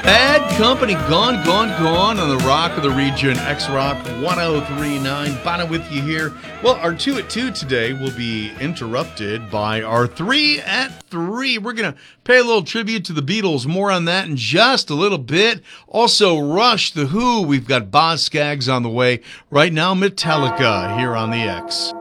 Bad Company, gone on the Rock of the Region, X-Rock 1039. Bono with you here. Well, our 2 at 2 today will be interrupted by our 3 at 3. We're going to pay a little tribute to the Beatles. More on that in just a little bit. Also, Rush, The Who. We've got Boz Scaggs on the way. Right now, Metallica here on the X.